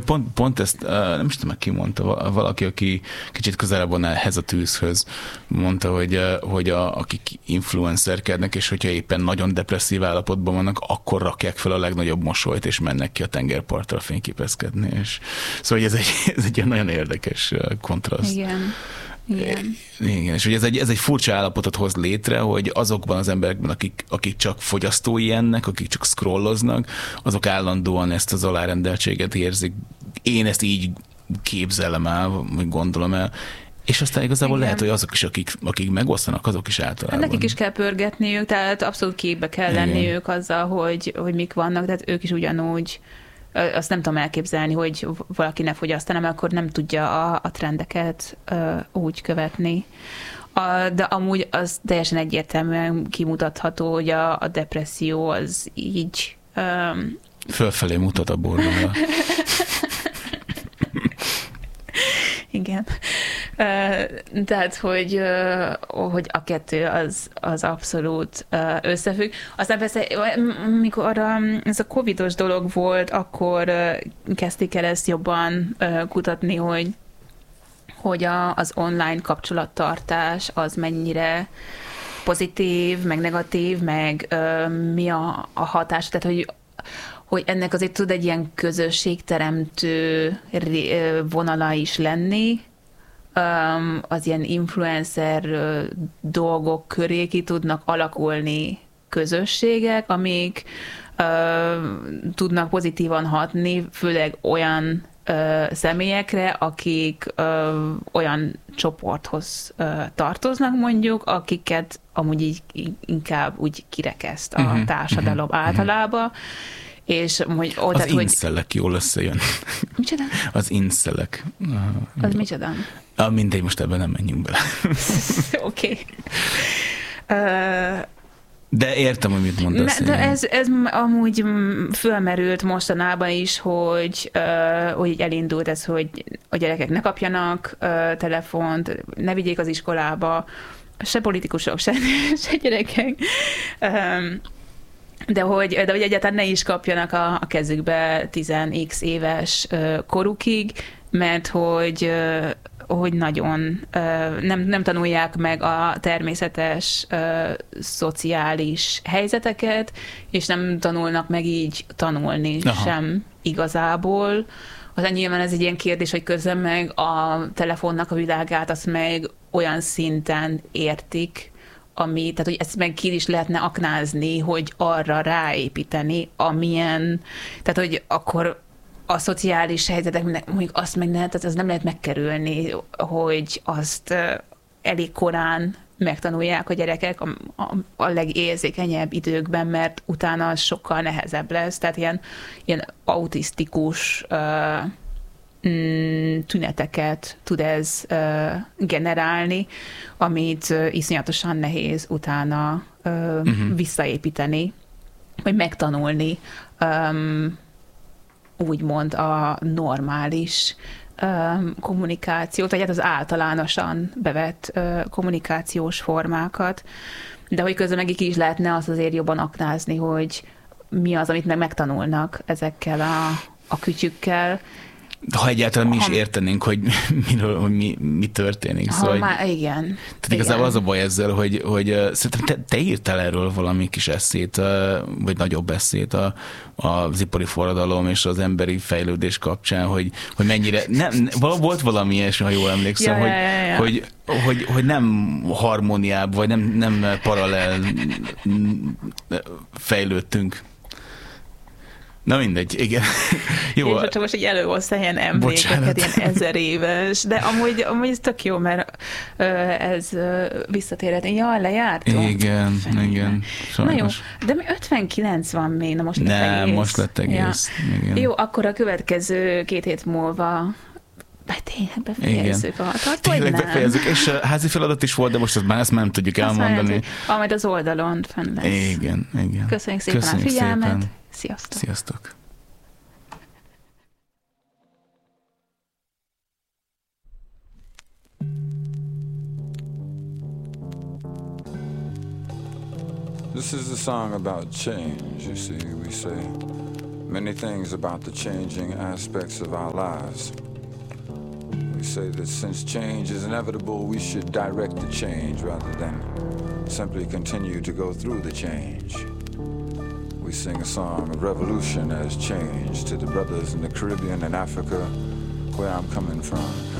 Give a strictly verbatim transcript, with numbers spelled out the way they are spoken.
pont, pont ezt, nem is tudom, ki mondta, valaki, aki kicsit közelebb van ehhez a tűzhöz, mondta, hogy, hogy a, akik influencerkednek, és hogyha éppen nagyon depresszív állapotban vannak, akkor rakják fel a legnagyobb mosolyt, és mennek ki a tengerpartra fényképezkedni. És, szóval ez egy, ez egy nagyon érdekes kontraszt. Igen. Igen. Igen, és hogy ez egy, ez egy furcsa állapotot hoz létre, hogy azokban az emberekben, akik, akik csak fogyasztói ennek, akik csak scrolloznak, azok állandóan ezt az alárendeltséget érzik. Én ezt így képzelem el, vagy gondolom el, és aztán igazából igen. lehet, hogy azok is, akik, akik megosztanak, azok is általában. Hát nekik is kell pörgetniük, tehát abszolút képbe kell igen. lenniük azzal, hogy, hogy mik vannak, tehát ők is ugyanúgy. Azt nem tudom elképzelni, hogy valaki ne fogyasztaná, mert akkor nem tudja a, a trendeket uh, úgy követni. A, de amúgy az teljesen egyértelműen kimutatható, hogy a, a depresszió az így... Um... Fölfelé mutat a borral. Igen. Uh, tehát, hogy, uh, hogy a kettő az, az abszolút uh, összefügg. Aztán persze, mikor a, ez a covidos dolog volt, akkor uh, kezdték el ezt jobban uh, kutatni, hogy, hogy a, az online kapcsolattartás az mennyire pozitív, meg negatív, meg uh, mi a, a hatás. Tehát, hogy hogy ennek azért tud egy ilyen közösségteremtő vonala is lenni, az ilyen influencer dolgok köré ki tudnak alakulni közösségek, amik tudnak pozitívan hatni, főleg olyan személyekre, akik olyan csoporthoz tartoznak mondjuk, akiket amúgy így inkább úgy kirekeszt a uh-huh, társadalom uh-huh, általában, és hogy... Ó, az tehát, inszelek hogy... jól összejön. Micsoda? Az inszelek. Az micsoda? Ah, mindegy, most ebben nem menjünk bele. Oké. Okay. Uh, de értem, hogy mit mondasz. De ez, ez amúgy fölmerült mostanában is, hogy, uh, hogy elindult ez, hogy a gyerekek ne kapjanak uh, telefont, ne vigyék az iskolába, se politikusok, se, se gyerekek. Um, De hogy, de hogy egyáltalán ne is kapjanak a, a kezükbe tíz x éves uh, korukig, mert hogy, uh, hogy nagyon uh, nem, nem tanulják meg a természetes uh, szociális helyzeteket, és nem tanulnak meg így tanulni Aha. sem igazából. Aztán nyilván ez egy ilyen kérdés, hogy közben meg a telefonnak a világát azt meg olyan szinten értik, ami, tehát hogy ezt meg ki is lehetne aknázni, hogy arra ráépíteni, amilyen, tehát hogy akkor a szociális helyzetek, mondjuk azt meg ne, tehát az nem lehet megkerülni, hogy azt elég korán megtanulják a gyerekek a, a, a legérzékenyebb időkben, mert utána az sokkal nehezebb lesz, tehát ilyen, ilyen autisztikus uh, tüneteket tud ez uh, generálni, amit uh, iszonyatosan nehéz utána uh, uh-huh. visszaépíteni, vagy megtanulni um, úgymond a normális um, kommunikációt, vagy hát az általánosan bevett uh, kommunikációs formákat, de hogy közben meg ki is lehetne azt azért jobban aknázni, hogy mi az, amit meg megtanulnak ezekkel a, a kütyükkel. Ha egyáltalán mi is értenénk, hogy, miről, hogy mi, mi történik. Ha szóval, már, igen. Tehát igazából igen. az a baj ezzel, hogy, hogy szerintem te, te írtál erről valami kis eszét, vagy nagyobb eszét a, az ipari forradalom és az emberi fejlődés kapcsán, hogy, hogy mennyire, nem, volt valami ilyesmi, ha jól emlékszem, ja, hogy, ja, ja, ja. Hogy, hogy, hogy nem harmóniában, vagy nem, nem paralel fejlődtünk. Na mindegy, igen. Jó. És csak most így előhozta ilyen emlékeket, ilyen ezer éves, de amúgy, amúgy ez tök jó, mert ez visszatérhet. Ja, lejártunk. Igen, Fenn. igen. Sajnos. Na jó, de mi ötvenkilenc van még, na most lett Nem, egész. most lett egész. Ja. Igen. Jó, akkor a következő két hét múlva de tényleg befejezzük a hatat, tényleg befejezzük, és a házi feladat is volt, de most azt már ezt már nem tudjuk azt elmondani. Már, majd az oldalon fenn lesz. Igen, igen. Köszönjük szépen Köszönjük a figyelmet. Szépen. Sziasztok. Sziasztok. This is a song about change, you see, we say many things about the changing aspects of our lives. We say that since change is inevitable, we should direct the change rather than simply continue to go through the change. We sing a song of revolution as change to the brothers in the Caribbean and Africa, where I'm coming from.